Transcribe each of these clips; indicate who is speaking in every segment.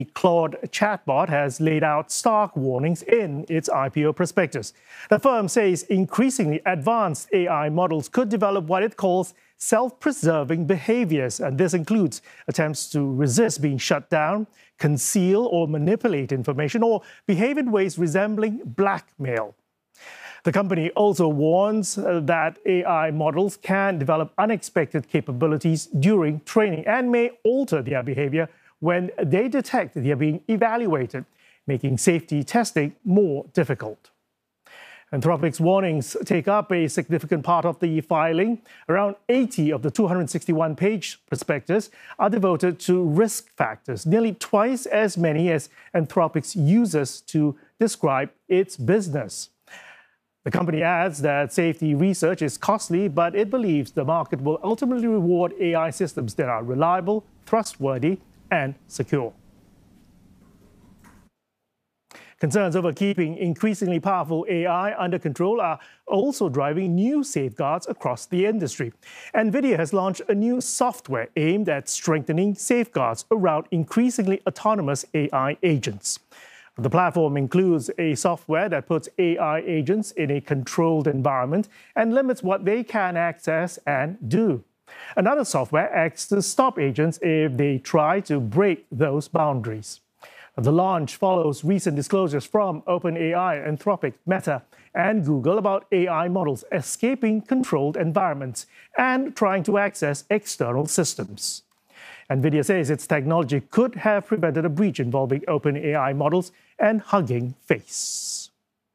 Speaker 1: Claude chatbot has laid out stark warnings in its IPO prospectus. The firm says increasingly advanced AI models could develop what it calls self-preserving behaviors, and this includes attempts to resist being shut down, conceal or manipulate information, or behave in ways resembling blackmail. The company also warns that AI models can develop unexpected capabilities during training and may alter their behavior when they detect they are being evaluated, making safety testing more difficult. Anthropic's warnings take up a significant part of the filing. Around 80 of the 261-page prospectus are devoted to risk factors, nearly twice as many as Anthropic's uses to describe its business. The company adds that safety research is costly, but it believes the market will ultimately reward AI systems that are reliable, trustworthy, and secure. Concerns over keeping increasingly powerful AI under control are also driving new safeguards across the industry. NVIDIA has launched a new software aimed at strengthening safeguards around increasingly autonomous AI agents. The platform includes a software that puts AI agents in a controlled environment and limits what they can access and do. Another software acts to stop agents if they try to break those boundaries. The launch follows recent disclosures from OpenAI, Anthropic, Meta, and Google about AI models escaping controlled environments and trying to access external systems. NVIDIA says its technology could have prevented a breach involving OpenAI models and Hugging Face.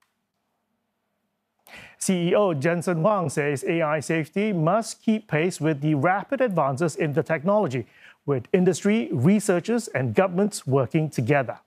Speaker 1: CEO Jensen Huang says AI safety must keep pace with the rapid advances in the technology, with industry, researchers, and governments working together.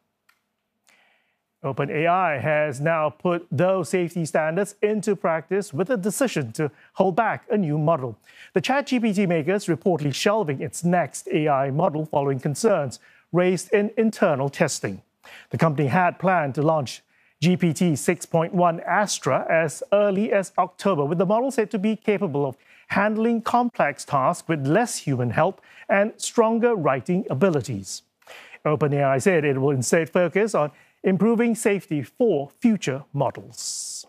Speaker 1: OpenAI has now put those safety standards into practice with a decision to hold back a new model. The ChatGPT makers reportedly shelving its next AI model following concerns raised in internal testing. The company had planned to launch GPT 6.1 Astra as early as October, with the model said to be capable of handling complex tasks with less human help and stronger writing abilities. OpenAI said it will instead focus on improving safety for future models.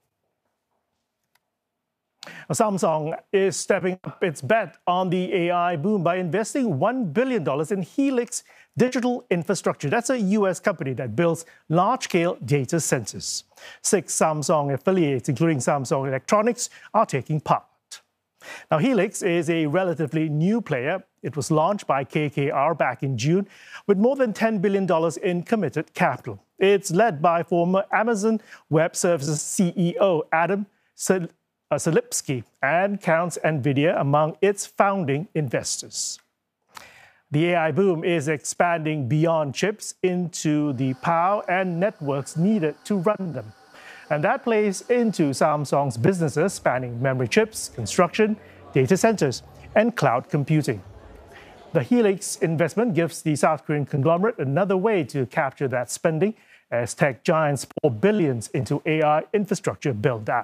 Speaker 1: Samsung is stepping up its bet on the AI boom by investing $1 billion in Helix Digital Infrastructure. That's a U.S. company that builds large-scale data centers. 6 Samsung affiliates, including Samsung Electronics, are taking part. Now, Helix is a relatively new player. It was launched by KKR back in June with more than $10 billion in committed capital. It's led by former Amazon Web Services CEO Adam Selipsky and counts NVIDIA among its founding investors. The AI boom is expanding beyond chips into the power and networks needed to run them. And that plays into Samsung's businesses spanning memory chips, construction, data centers, and cloud computing. The Helix investment gives the South Korean conglomerate another way to capture that spending as tech giants pour billions into AI infrastructure build-out.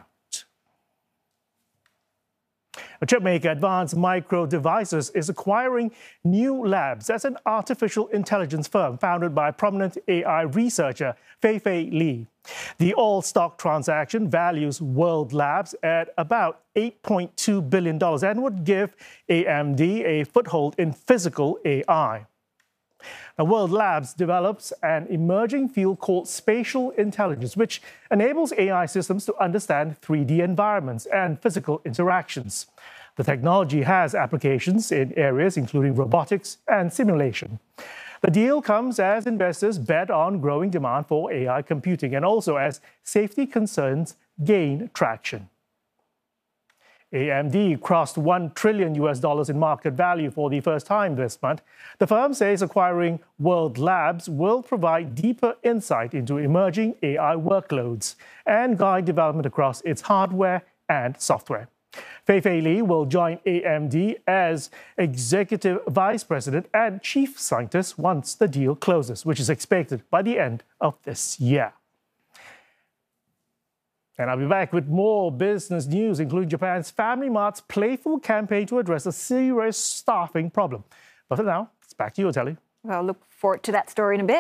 Speaker 1: A chipmaker Advanced Micro Devices is acquiring New Labs. That's an artificial intelligence firm founded by prominent AI researcher Fei-Fei Li. The all-stock transaction values World Labs at about $8.2 billion and would give AMD a foothold in physical AI. Now, World Labs develops an emerging field called spatial intelligence, which enables AI systems to understand 3D environments and physical interactions. The technology has applications in areas including robotics and simulation. The deal comes as investors bet on growing demand for AI computing and also as safety concerns gain traction. AMD crossed $1 trillion in market value for the first time this month. The firm says acquiring World Labs will provide deeper insight into emerging AI workloads and guide development across its hardware and software. Fei-Fei Li will join AMD as Executive Vice President and Chief Scientist once the deal closes, which is expected by the end of this year. And I'll be back with more business news, including Japan's Family Mart's playful campaign to address a serious staffing problem. But for now, it's back to you, Telly.
Speaker 2: Well, look forward to that story in a bit.